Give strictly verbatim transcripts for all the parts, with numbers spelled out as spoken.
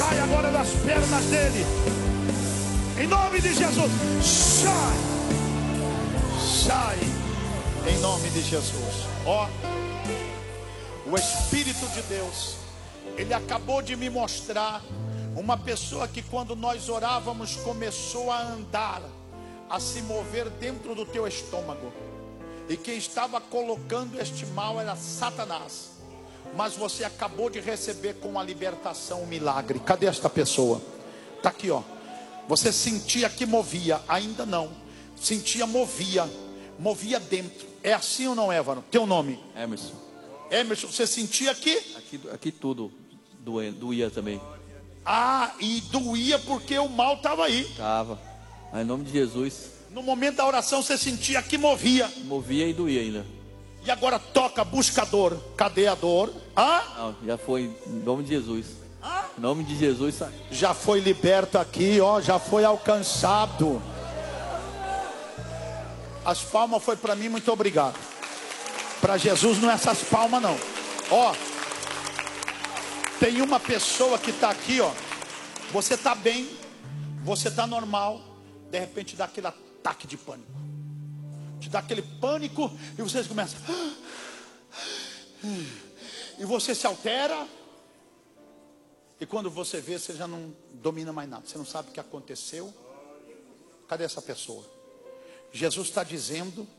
Sai agora das pernas dele. Em nome de Jesus. Sai. Sai. Em nome de Jesus. Ó, o Espírito de Deus, ele acabou de me mostrar uma pessoa que quando nós orávamos começou a andar, a se mover dentro do teu estômago. E quem estava colocando este mal era Satanás. Mas você acabou de receber com a libertação um milagre. Cadê esta pessoa? Está aqui, ó. Você sentia que movia, ainda não. Sentia, movia, movia dentro. É assim ou não, Évaro? Teu nome? Emerson. Emerson, você sentia aqui? Aqui, aqui tudo doía, doía também. Ah, e doía porque o mal estava aí. Tava. Mas em nome de Jesus. No momento da oração você sentia que movia. Movia e doía ainda. E agora toca buscador. Cadê a dor? Ah? Não, já foi em nome de Jesus. Ah? Em nome de Jesus. Sai. Já foi liberto aqui, ó. Já foi alcançado. As palmas foi para mim, muito obrigado. Para Jesus não é essas palmas não. Ó, tem uma pessoa que está aqui, ó. Você está bem, você está normal. De repente dá aquele ataque de pânico. Te dá aquele pânico e vocês começam. E você se altera. E quando você vê, você já não domina mais nada. Você não sabe o que aconteceu. Cadê essa pessoa? Jesus está dizendo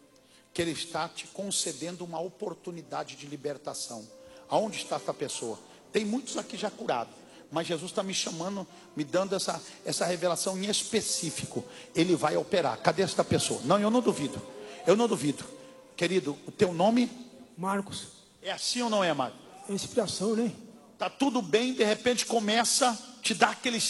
que Ele está te concedendo uma oportunidade de libertação. Aonde está essa pessoa? Tem muitos aqui já curados, mas Jesus está me chamando, me dando essa, essa revelação em específico. Ele vai operar. Cadê esta pessoa? Não, eu não duvido. Eu não duvido. Querido, o teu nome? Marcos. É assim ou não é, Marcos? É inspiração, né? Tá tudo bem, de repente começa, te dá aquele,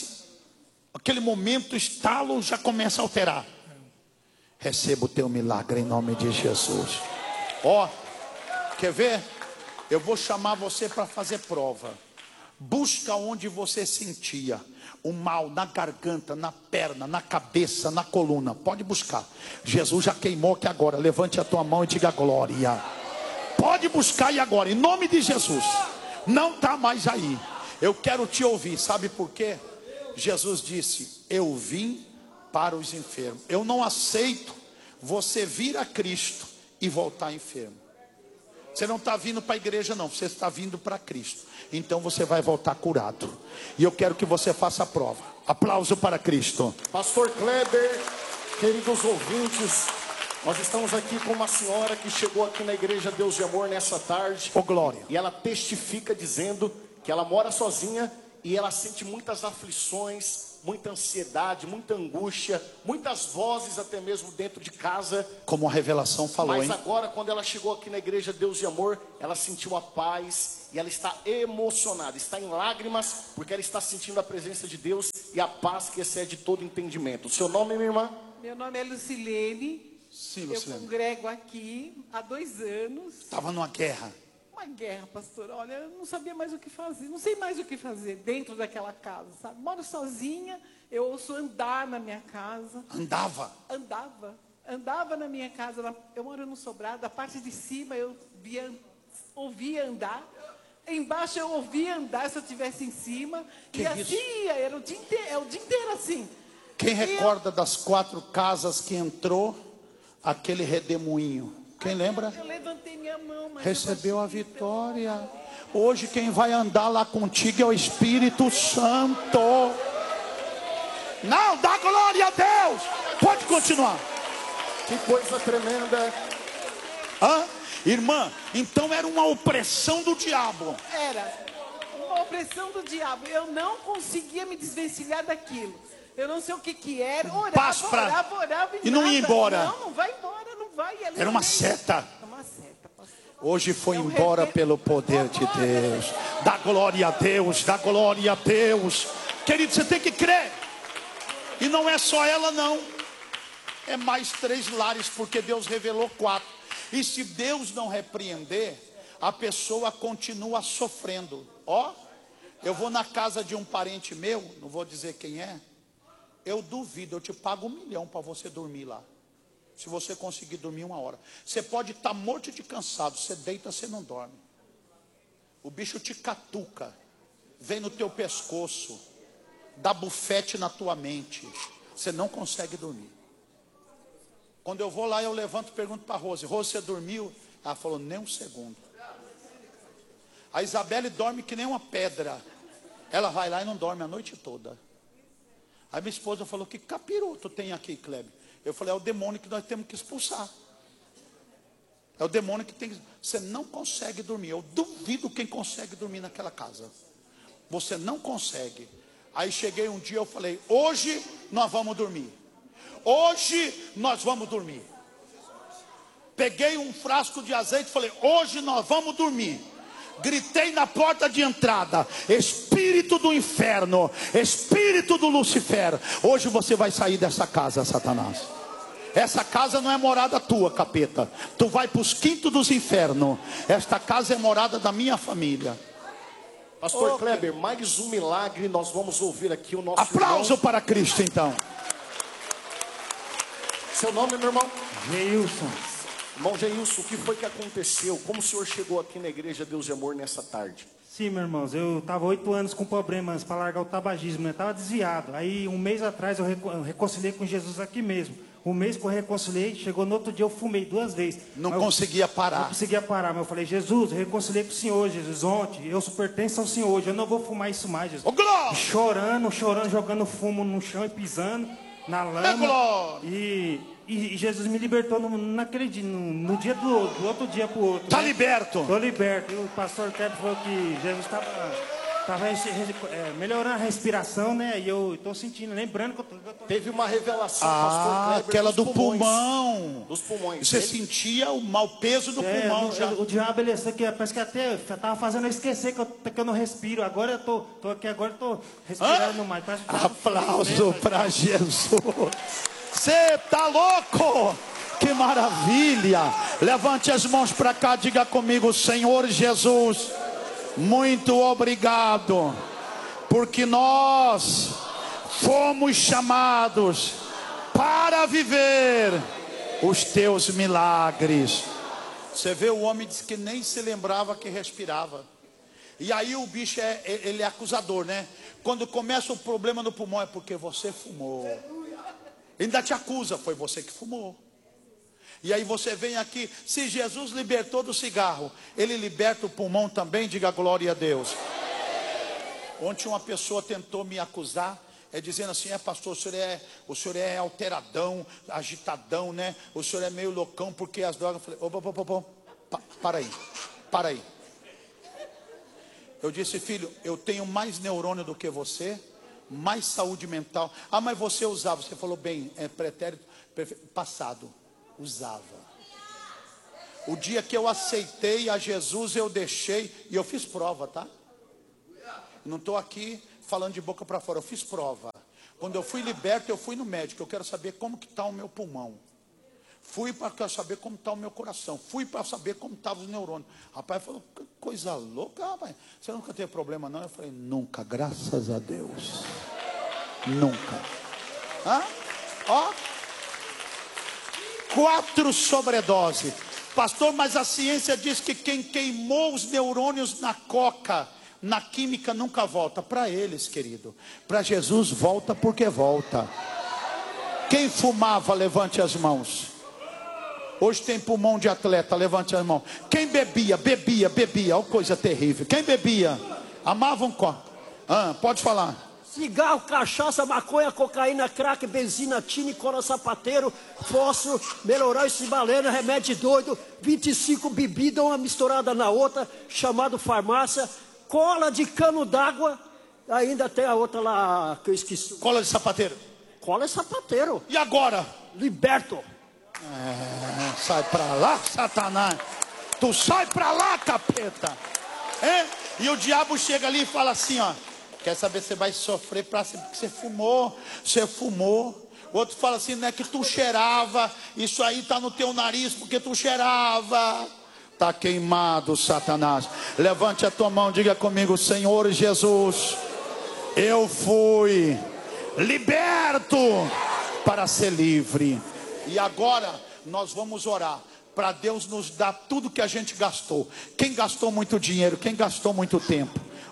aquele momento, estalo, já começa a alterar. Receba o teu milagre em nome de Jesus. Ó, quer ver? Eu vou chamar você para fazer prova. Busca onde você sentia o mal, na garganta, na perna, na cabeça, na coluna. Pode buscar. Jesus já queimou aqui agora. Levante a tua mão e diga glória. Pode buscar e agora, em nome de Jesus. Não está mais aí. Eu quero te ouvir. Sabe por quê? Jesus disse: eu vim para os enfermos. Eu não aceito você vir a Cristo e voltar enfermo. Você não está vindo para a igreja não, você está vindo para Cristo. Então você vai voltar curado. E eu quero que você faça a prova. Aplauso para Cristo. Pastor Kleber, queridos ouvintes, nós estamos aqui com uma senhora que chegou aqui na igreja Deus de Amor nessa tarde. Ô glória. E ela testifica dizendo que ela mora sozinha e ela sente muitas aflições, muita ansiedade, muita angústia, muitas vozes até mesmo dentro de casa. Como a revelação falou, Mas hein? agora, quando ela chegou aqui na igreja Deus de Amor, ela sentiu a paz e ela está emocionada, está em lágrimas, porque ela está sentindo a presença de Deus e a paz que excede todo entendimento. O seu nome, minha irmã? Meu nome é Lucilene. Sim, Eu Lucilene. congrego aqui há dois anos. Estava numa guerra. Uma guerra, pastor. Olha, eu não sabia mais o que fazer. Não sei mais o que fazer dentro daquela casa, sabe? Moro sozinha, eu ouço andar na minha casa. Andava. Andava. Andava na minha casa. na- Eu moro no sobrado. A parte de cima eu via, ouvia andar. Embaixo eu ouvia andar se eu estivesse em cima. Que e assim isso? ia. Era o dia inteiro, é o dia inteiro assim. Quem E recorda das quatro casas que entrou aquele redemoinho? Quem lembra? Eu, eu levantei minha mão, mas Recebeu eu a achei- vitória. Hoje quem vai andar lá contigo é o Espírito Santo. Não, dá glória a Deus. Pode continuar. Que coisa tremenda. Hã? Irmã, então era uma opressão do diabo. Era uma opressão do diabo. Eu não conseguia me desvencilhar daquilo. Eu não sei o que que era. Orava, Paz pra- orava, orava E não ia nada. embora. Não, não vai embora, não vai. Ela Era uma veio. seta. É uma seta, pastor. Hoje foi Eu embora rebe- pelo poder de Deus. Dá glória a Deus, dá glória a Deus. Querido, você tem que crer. E não é só ela não. É mais três lares, porque Deus revelou quatro. E se Deus não repreender, a pessoa continua sofrendo. Ó, eu vou na casa de um parente meu, não vou dizer quem é. Eu duvido, eu te pago um milhão para você dormir lá. Se você conseguir dormir uma hora. Você pode estar morto de cansado. Você deita, você não dorme. O bicho te catuca. vem no teu pescoço, dá bufete na tua mente, você não consegue dormir. Quando eu vou lá, eu levanto e pergunto para a Rose: Rose, você dormiu? Ela falou: nem um segundo. A Isabelle dorme que nem uma pedra. Ela vai lá e não dorme a noite toda. Aí minha esposa falou: que capiroto tem aqui, Kleber? Eu falei: é o demônio que nós temos que expulsar. É o demônio que tem que... Você não consegue dormir. Eu duvido quem consegue dormir naquela casa. Você não consegue. Aí cheguei um dia, eu falei: hoje nós vamos dormir. Hoje nós vamos dormir. Peguei um frasco de azeite e falei: hoje nós vamos dormir. Gritei na porta de entrada: espírito do inferno, espírito do Lucifer, hoje você vai sair dessa casa, Satanás. Essa casa não é morada tua, capeta. Tu vai para os quintos dos infernos. Esta casa é morada da minha família. Pastor Kleber, mais um milagre nós vamos ouvir aqui. O nosso aplauso irmão. Para Cristo, então. Seu nome, meu irmão? Geilson. Irmão Geilson, o que foi que aconteceu? Como o senhor chegou aqui na Igreja Deus de Amor nessa tarde? Sim, meus irmãos, eu estava oito anos com problemas para largar o tabagismo, eu estava desviado. Aí um mês atrás eu, reco eu reconciliei com Jesus aqui mesmo. Um mês que eu reconciliei, chegou no outro dia eu fumei duas vezes. Não mas conseguia eu, parar. Não conseguia parar, mas eu falei: Jesus, eu reconciliei com o Senhor, Jesus, ontem. Eu pertenço ao Senhor hoje, eu não vou fumar isso mais, Jesus. Oh, glória! Chorando, chorando, jogando fumo no chão e pisando na lama. Oh, e, e, e Jesus me libertou no, naquele dia, no, no dia do, do outro dia para o outro. Está né? liberto. Estou liberto. E o pastor Kleber falou que Jesus estava... Estava é, melhorando a respiração, né? E eu estou sentindo, lembrando que eu tô, eu tô... Teve uma revelação, ah, pastor Kleber, aquela do pulmões, pulmão. Dos pulmões. Você Ele... sentia o mau peso do é, pulmão no, já. O diabo, ele, que, parece que até estava fazendo eu esquecer que eu, que eu não respiro. Agora eu tô, tô aqui, agora eu tô respirando ah? mais. Parece que aplauso para Jesus. Você tá louco? Que maravilha. Levante as mãos para cá, diga comigo: Senhor Jesus, muito obrigado, porque nós fomos chamados para viver os teus milagres. Você vê, o homem disse que nem se lembrava que respirava. E aí o bicho é, ele é acusador, né? Quando começa o problema no pulmão, é porque você fumou. Ainda te acusa: foi você que fumou. E aí você vem aqui, se Jesus libertou do cigarro, Ele liberta o pulmão também, diga glória a Deus. Ontem uma pessoa tentou me acusar, é dizendo assim: é pastor, o senhor é, o senhor é alteradão, agitadão, né? O senhor é meio loucão porque as drogas. Eu falei: opa, opa, opa, opa, para aí, para aí. Eu disse: filho, eu tenho mais neurônio do que você, mais saúde mental. Ah, mas você usava. Você falou bem, é pretérito passado. Usava. O dia que eu aceitei a Jesus, eu deixei, e eu fiz prova, tá? Não estou aqui falando de boca para fora, eu fiz prova. Quando eu fui liberto, eu fui no médico. Eu quero saber como que está o meu pulmão. Fui para saber como está o meu coração. Fui para saber como estavam os neurônios. Rapaz falou: que coisa louca, rapaz. Você nunca teve problema, não? Eu falei: nunca, graças a Deus. Nunca. Hã? Ó. Quatro sobredose. Pastor, mas a ciência diz que quem queimou os neurônios na coca, na química, nunca volta. Para eles, querido. Para Jesus volta, porque volta. Quem fumava, levante as mãos. Hoje tem pulmão de atleta, levante as mãos. Quem bebia, bebia, bebia. Olha coisa terrível. Quem bebia, amavam coca. Ah, pode falar. Cigarro, cachaça, maconha, cocaína, crack, benzina, tine, cola sapateiro, fósforo, melhorão, cibalena, remédio doido, vinte e cinco bebidas, uma misturada na outra, chamado farmácia, cola de cano d'água, ainda tem a outra lá que eu esqueci. Cola de sapateiro. Cola é sapateiro. E agora? Liberto. É, sai pra lá, Satanás. Tu sai pra lá, capeta. É? E o diabo chega ali e fala assim, ó: quer saber se você vai sofrer para sempre, porque você fumou, você fumou. O outro fala assim: não é que tu cheirava, isso aí está no teu nariz porque tu cheirava. Está queimado, Satanás. Levante a tua mão, diga comigo: Senhor Jesus, eu fui liberto para ser livre. E agora nós vamos orar para Deus nos dar tudo que a gente gastou. Quem gastou muito dinheiro, quem gastou muito tempo,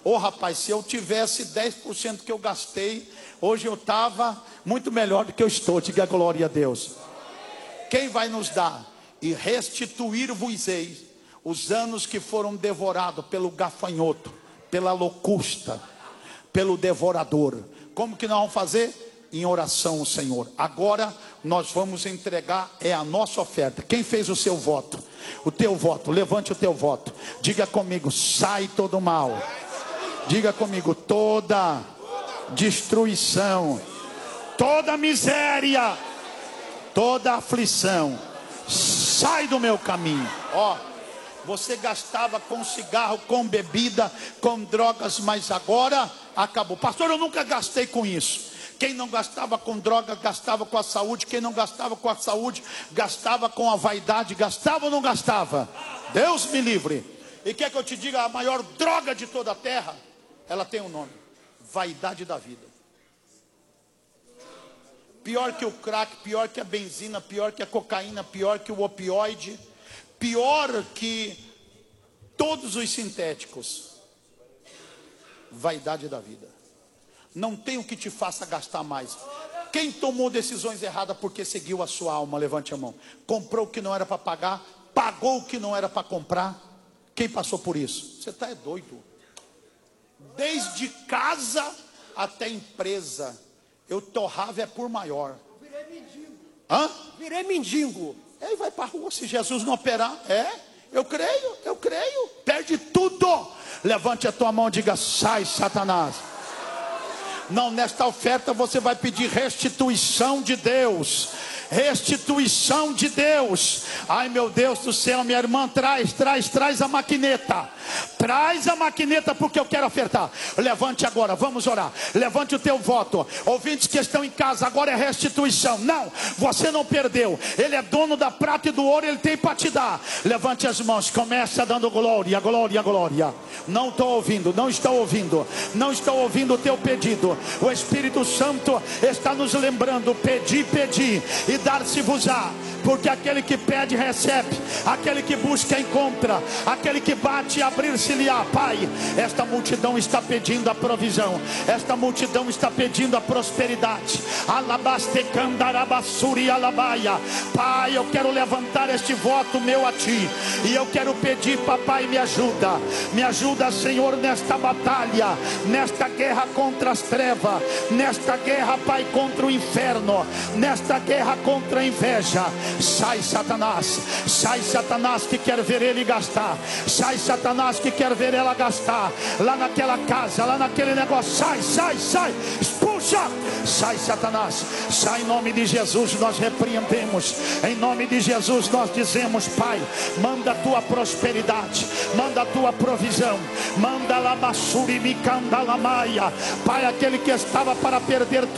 Ô rapaz, se eu tivesse dez por cento que eu gastei, hoje eu estava muito melhor do que eu estou. Diga glória a Deus. Quem vai nos dar? E restituir-vos-eis os anos que foram devorados pelo gafanhoto, pela locusta, pelo devorador. Como que nós vamos fazer? Em oração ao Senhor. Agora nós vamos entregar, é a nossa oferta. Quem fez o seu voto? O teu voto, levante o teu voto. Diga comigo, sai todo mal. Diga comigo, toda destruição, toda miséria, toda aflição, sai do meu caminho. Ó, você gastava com cigarro, com bebida, com drogas, mas agora acabou. Pastor, eu nunca gastei com isso. Quem não gastava com droga, gastava com a saúde. Quem não gastava com a saúde, gastava com a vaidade. Gastava ou não gastava? Deus me livre. E quer que eu te diga, a maior droga de toda a terra, ela tem um nome: vaidade da vida. Pior que o crack, pior que a benzina, pior que a cocaína, pior que o opioide, pior que todos os sintéticos. Vaidade da vida. Não tem o que te faça gastar mais. Quem tomou decisões erradas porque seguiu a sua alma? Levante a mão. Comprou o que não era para pagar, pagou o que não era para comprar. Quem passou por isso? Você está é doido. Desde casa até empresa, eu torrava é por maior. Virei mendigo. Hã? Virei mendigo. Aí vai para a rua, se Jesus não operar. É, eu creio, eu creio. Perde tudo. Levante a tua mão e diga, sai Satanás. Não, nesta oferta você vai pedir restituição de Deus. Restituição de Deus. Ai meu Deus do céu, minha irmã, traz, traz, traz a maquineta. Traz a maquineta porque eu quero ofertar. Levante agora, vamos orar. Levante o teu voto. Ouvintes que estão em casa, agora é restituição. Não, você não perdeu. Ele é dono da prata e do ouro, ele tem para te dar. Levante as mãos, começa dando glória, glória, glória. Não estou ouvindo, não estou ouvindo. Não estou ouvindo o teu pedido. O Espírito Santo está nos lembrando, pedi, pedi e dar-se-vos-á. Porque aquele que pede recebe, aquele que busca encontra, aquele que bate abrir-se-lhe-á. Pai, esta multidão está pedindo a provisão, esta multidão está pedindo a prosperidade. Alabastecandarabassuri alabaia. Pai, eu quero levantar este voto meu a ti, e eu quero pedir, papai, me ajuda, me ajuda, Senhor, nesta batalha, nesta guerra contra as trevas, nesta guerra, Pai, contra o inferno, nesta guerra contra a inveja. Sai Satanás, sai Satanás que quer ver ele gastar, sai Satanás que quer ver ela gastar, lá naquela casa, lá naquele negócio, sai, sai, sai, expulsa, sai Satanás, sai em nome de Jesus, nós repreendemos, em nome de Jesus nós dizemos, Pai, manda a tua prosperidade, manda a tua provisão, manda lá Pai, aquele que estava para perder tudo.